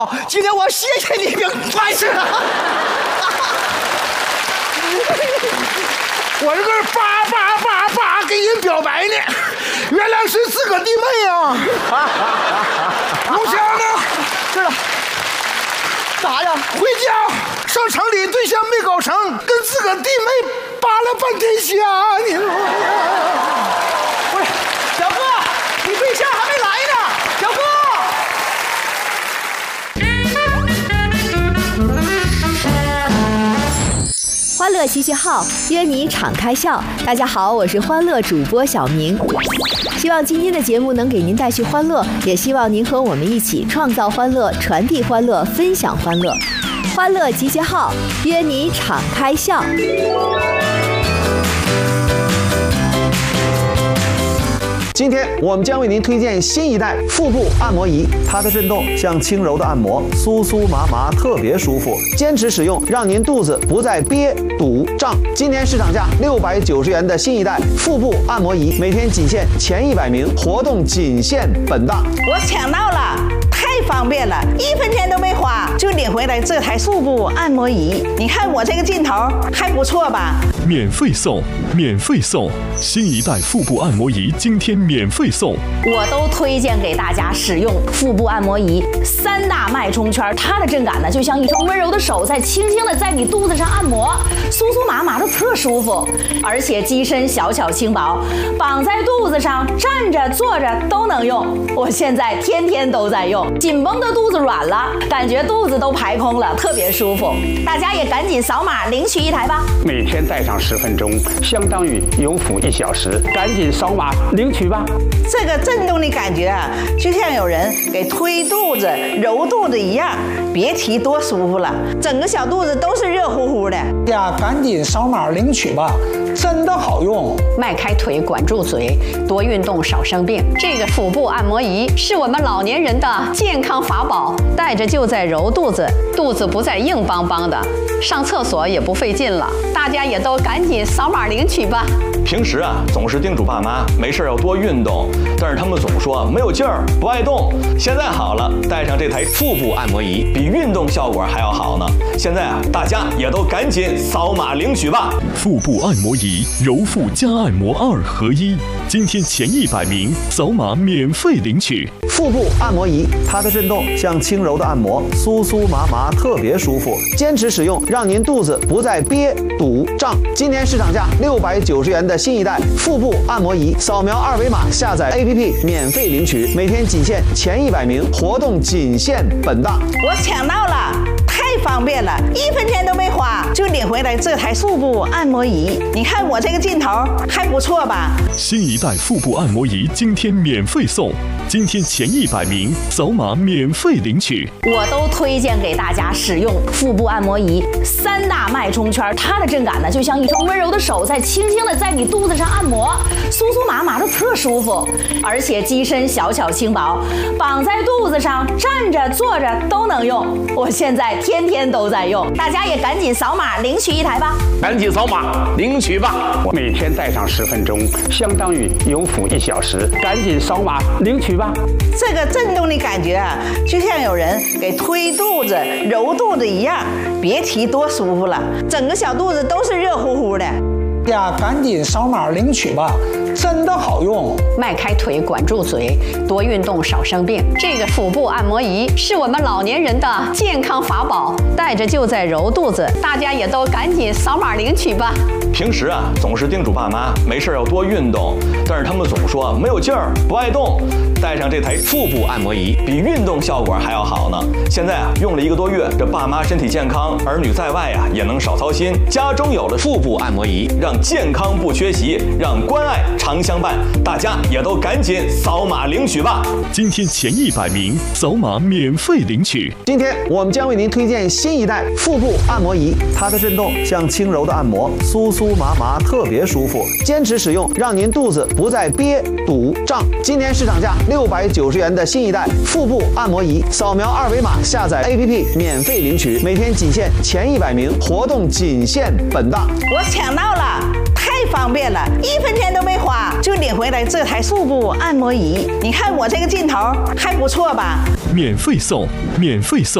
今天我谢谢你，快事啊！ 我这个888给人表白呢，原来是自个弟妹啊！录像呢？ 知道。咋呀？ 回家上城里对象没搞成，跟自个弟妹扒了半天虾，你说？ 不是，小哥，你对象还没来呢，小哥。 欢乐喜剧号约你敞开笑。大家好，我是欢乐主播小明。希望今天的节目能给您带去欢乐，也希望您和我们一起创造欢乐、传递欢乐、分享欢乐。欢乐集结号约你敞开笑。 今天我们将为您推荐新一代腹部按摩仪，它的震动像轻柔的按摩，酥酥麻麻，特别舒服。坚持使用，让您肚子不再憋、堵、胀。今年市场价690元的新一代腹部按摩仪，每天仅限前100名，活动仅限本档。 我抢到了，太方便了，1分钱都没花就领回来这台腹部按摩仪。你看我这个劲头还不错吧？ 免费送，免费送！新一代腹部按摩仪今天免费送。 我都推荐给大家使用腹部按摩仪，3大脉冲圈，它的震感呢，就像一双温柔的手在轻轻的在你肚子上按摩，酥酥麻麻的特舒服，而且机身小巧轻薄，绑在肚子上，站着坐着都能用。我现在天天都在用，紧绷的肚子软了，感觉肚子都排空了，特别舒服。大家也赶紧扫码领取一台吧。 每天戴上10分钟，相当于有辅1小时，赶紧扫码领取吧。 这个震动的感觉啊，就像有人给推肚子、揉肚子一样，别提多舒服了，整个小肚子都是热乎乎的。 呀，赶紧扫码领取吧，真的好用。 迈开腿，管住嘴，多运动，少生病。这个腹部按摩仪是我们老年人的健康法宝，戴着就在揉肚子，肚子不再硬邦邦的，上厕所也不费劲了。大家也都赶紧扫码领取吧。 平时啊，总是叮嘱爸妈没事要多运动，但是他们总说没有劲儿，不爱动。现在好了，带上这台腹部按摩仪，比运动效果还要好呢。现在啊，大家也都赶紧扫码领取吧。 腹部按摩仪，揉腹加按摩2合1，今天前100名扫码免费领取。 腹部按摩仪，它的震动像轻柔的按摩，酥酥麻麻，特别舒服。坚持使用，让您肚子不再憋、堵、胀。今年市场价690元的新一代腹部按摩仪，扫描2维码下载 APP 免费领取，每天仅限前100名，活动仅限本档。 我抢到了，太方便了，1分钱都没花就领回来这台腹部按摩仪。你看我这个劲头还不错吧？ 新一代腹部按摩仪今天免费送，今天前100名扫码免费领取。 我都推荐给大家使用腹部按摩仪，3大脉冲圈，它的震感呢，就像一双温柔的手在轻轻的在你肚子上按摩，酥酥麻麻的特舒服，而且机身小巧轻薄，绑在肚子上，站着坐着都能用。我现在天天都在用，大家也赶紧扫码领取一台吧。 赶紧扫码领取吧。每天戴上10分钟，相当于有辅1小时，赶紧扫码领取吧。 这个震动的感觉啊，就像有人给推肚子、揉肚子一样，别提多舒服了，整个小肚子都是热乎乎的。 呀，赶紧扫码领取吧，真的好用。 迈开腿，管住嘴，多运动，少生病。这个腹部按摩仪是我们老年人的健康法宝，戴着就在揉肚子。大家也都赶紧扫码领取吧。 平时啊，总是叮嘱爸妈没事要多运动，但是他们总说没有劲儿，不爱动。带上这台腹部按摩仪，比运动效果还要好呢。现在啊，用了1个多月，这爸妈身体健康，儿女在外啊也能少操心。家中有了腹部按摩仪，让健康不缺席，让关爱常相伴。大家也都赶紧扫码领取吧。 今天前100名扫码免费领取。 今天我们将为您推荐新一代腹部按摩仪，它的震动像轻柔的按摩，酥酥麻麻，特别舒服。坚持使用，让您肚子不再憋、堵、胀。今年市场价690元的新一代腹部按摩仪，扫描2维码下载 APP 免费领取，每天仅限前100名，活动仅限本档。 我抢到了，太方便了，1分钱都没花就领回来这台腹部按摩仪。你看我这个劲头还不错吧？ 免费送，免费送。